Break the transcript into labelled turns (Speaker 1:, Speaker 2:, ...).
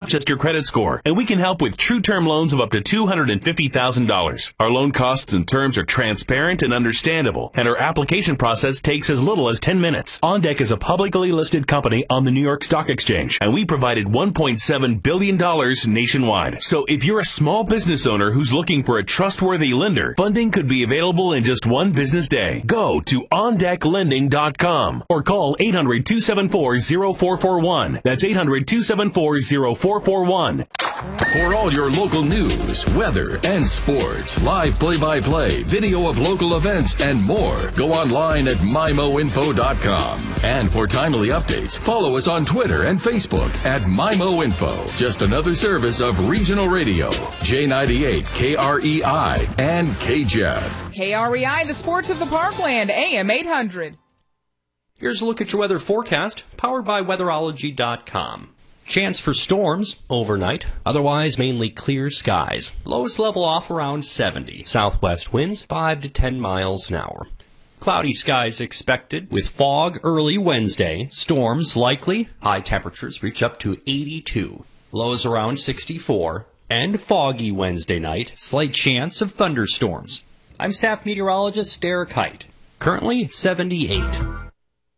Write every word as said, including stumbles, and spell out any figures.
Speaker 1: just your credit score, and we can help with true term loans of up to two hundred fifty thousand dollars. Our loan costs and terms are transparent and understandable, and our application process takes as little as ten minutes. OnDeck is a publicly listed company on the New York Stock Exchange, and we provided one point seven billion dollars nationwide. So if you're a small business owner who's looking for a trustworthy lender, funding could be available in just one business day. Go to on deck lending dot com or call eight hundred, two seven four, zero four four one. That's eight hundred, two seven four, zero four four one.
Speaker 2: For all your local news, weather, and sports, live play-by-play, video of local events, and more, go online at my mo info dot com. And for timely updates, follow us on Twitter and Facebook at MyMoInfo. Just another service of Regional Radio, J ninety-eight, K R E I, and K J E F.
Speaker 3: K R E I, the sports of the Parkland, A M eight hundred.
Speaker 4: Here's a look at your weather forecast, powered by weatherology dot com. Chance for storms overnight, otherwise mainly clear skies. Lowest level off around seventy. Southwest winds five to ten miles an hour. Cloudy skies expected with fog early Wednesday. Storms likely. High temperatures reach up to eighty-two. Lows around sixty-four. And foggy Wednesday night. Slight chance of thunderstorms. I'm staff meteorologist Derek Height. Currently seventy-eight.